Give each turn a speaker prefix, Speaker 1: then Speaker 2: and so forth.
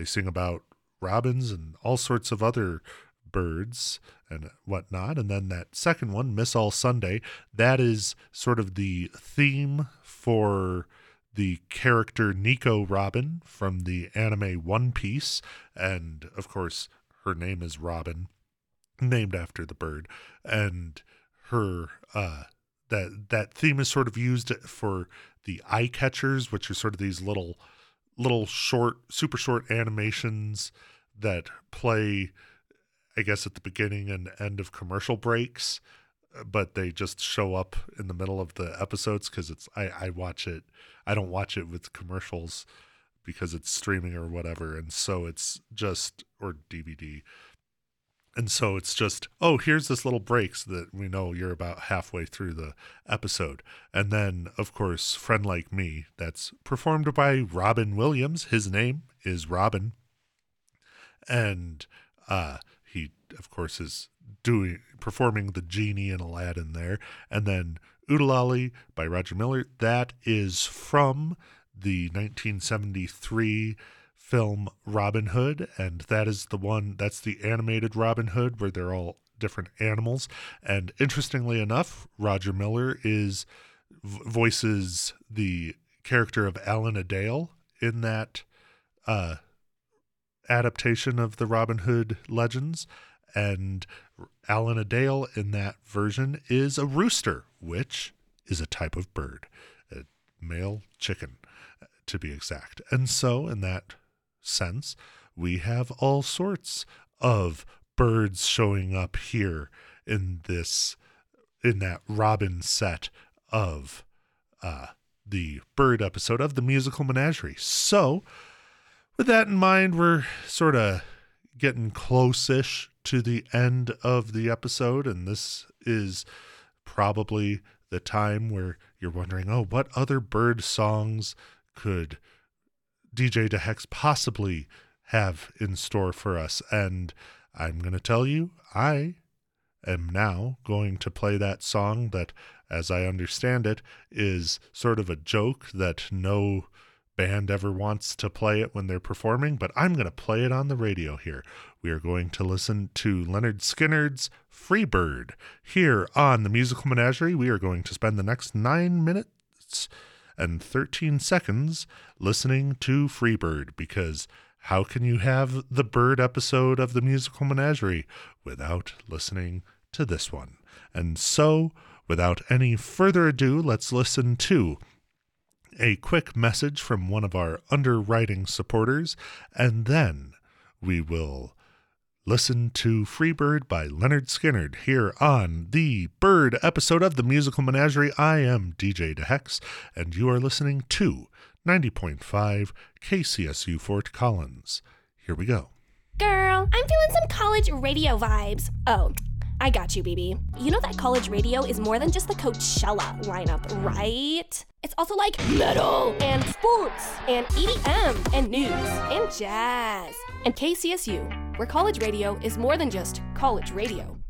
Speaker 1: They sing about robins and all sorts of other birds and whatnot. And then that second one, Miss All Sunday, that is sort of the theme for the character Nico Robin from the anime One Piece. And of course, her name is Robin, named after the bird. And her, that theme is sort of used for the eye catchers, which are sort of these little short, super short animations that play, I guess, at the beginning and end of commercial breaks, but they just show up in the middle of the episodes because I watch it. I don't watch it with commercials because it's streaming or whatever, and so it's just, or DVD. And so it's just, oh, here's this little break so that we know you're about halfway through the episode. And then, of course, Friend Like Me, that's performed by Robin Williams. His name is Robin. And he, of course, is performing the genie in Aladdin there. And then Oodalali by Roger Miller, that is from the 1973 film Robin Hood, and that's the animated Robin Hood where they're all different animals. And interestingly enough, Roger Miller voices the character of Alan Adale in that adaptation of the Robin Hood legends. And Alan Adale in that version is a rooster, which is a type of bird, a male chicken to be exact. And so in that sense, we have all sorts of birds showing up here in that Robin set of the bird episode of the Musical Menagerie. So with that in mind, we're sort of getting close-ish to the end of the episode, and this is probably the time where you're wondering, oh, what other bird songs could DJ DeHex possibly have in store for us? And I'm going to tell you, I am now going to play that song that, as I understand it, is sort of a joke that no band ever wants to play it when they're performing, but I'm going to play it on the radio here. We are going to listen to Leonard Skinnard's Freebird here on the Musical Menagerie. We are going to spend the next 9 minutes and 13 seconds listening to Freebird, because how can you have the bird episode of the Musical Menagerie without listening to this one? And so, without any further ado, let's listen to a quick message from one of our underwriting supporters, and then we will listen to Freebird by Leonard Skinnard here on the bird episode of the Musical Menagerie. I am DJ DeHex, and you are listening to 90.5 KCSU Fort Collins. Here we go.
Speaker 2: Girl, I'm feeling some college radio vibes. Oh, I got you, BB. You know that college radio is more than just the Coachella lineup, right? It's also like metal and sports and EDM and news and jazz. And KCSU, where college radio is more than just college radio.